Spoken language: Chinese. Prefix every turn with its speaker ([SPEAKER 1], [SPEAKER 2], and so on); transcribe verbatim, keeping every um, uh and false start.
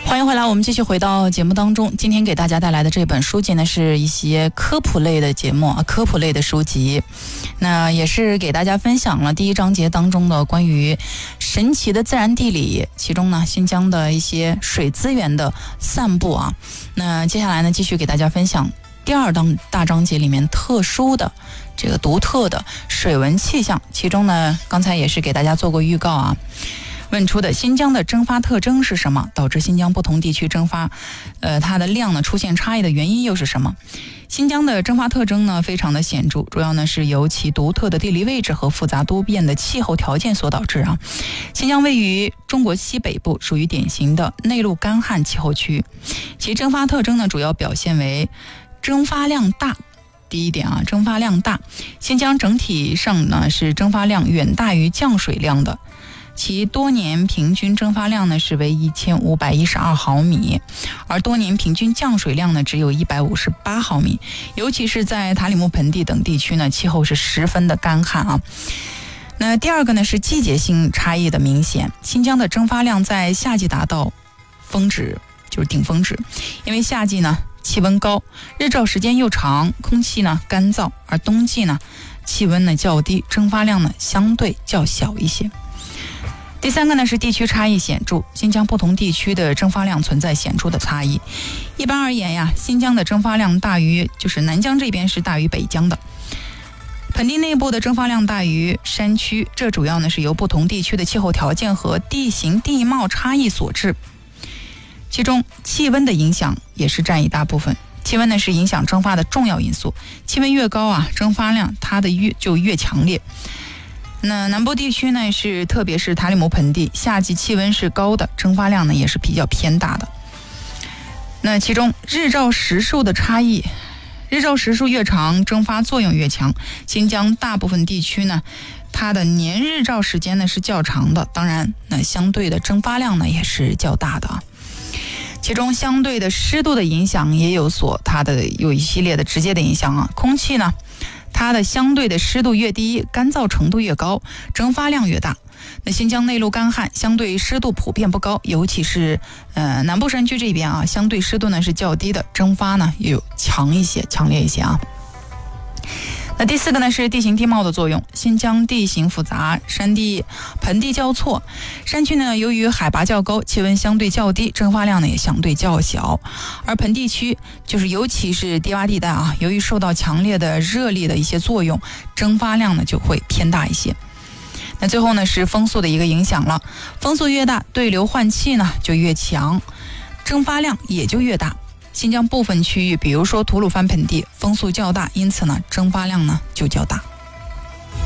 [SPEAKER 1] 欢迎回来，我们继续回到节目当中。今天给大家带来的这本书籍呢，是一些科普类的节目啊，科普类的书籍。那也是给大家分享了第一章节当中的关于神奇的自然地理，其中呢新疆的一些水资源的散布啊。那接下来呢，继续给大家分享第二章大章节里面特殊的这个独特的水文气象，其中呢刚才也是给大家做过预告啊。问出的新疆的蒸发特征是什么？导致新疆不同地区蒸发，呃，它的量呢出现差异的原因又是什么？新疆的蒸发特征呢非常的显著，主要呢是由其独特的地理位置和复杂多变的气候条件所导致啊。新疆位于中国西北部，属于典型的内陆干旱气候区，其蒸发特征呢主要表现为蒸发量大。第一点啊，蒸发量大，新疆整体上呢是蒸发量远大于降水量的。其多年平均蒸发量呢是为一千五百一十二毫米，而多年平均降水量呢只有一百五十八毫米，尤其是在塔里木盆地等地区呢，气候是十分的干旱啊。那第二个呢是季节性差异的明显，新疆的蒸发量在夏季达到峰值，就是顶峰值，因为夏季呢气温高，日照时间又长，空气呢干燥，而冬季呢气温呢较低，蒸发量呢相对较小一些。第三个呢是地区差异显著，新疆不同地区的蒸发量存在显著的差异。一般而言呀，新疆的蒸发量大于，就是南疆这边是大于北疆的。盆地内部的蒸发量大于山区，这主要呢是由不同地区的气候条件和地形地貌差异所致。其中气温的影响也是占一大部分。气温呢是影响蒸发的重要因素，气温越高啊，蒸发量它的越就越强烈。那南部地区呢是特别是塔里木盆地，夏季气温是高的，蒸发量呢也是比较偏大的。那其中日照时数的差异，日照时数越长，蒸发作用越强。新疆大部分地区呢，它的年日照时间呢是较长的，当然那相对的蒸发量呢也是较大的啊。其中相对的湿度的影响也有所它的有一系列的直接的影响啊。空气呢它的相对的湿度越低，干燥程度越高，蒸发量越大。那新疆内陆干旱，相对湿度普遍不高，尤其是呃南部山区这边啊，相对湿度呢是较低的，蒸发呢也有强一些、强烈一些啊。那第四个呢是地形地貌的作用，新疆地形复杂，山地盆地交错，山区呢由于海拔较高，气温相对较低，蒸发量呢也相对较小，而盆地区就是尤其是低洼地带啊，由于受到强烈的热力的一些作用，蒸发量呢就会偏大一些。那最后呢是风速的一个影响了，风速越大，对流换气呢就越强，蒸发量也就越大。新疆部分区域，比如说吐鲁番盆地，风速较大，因此呢蒸发量呢就较大。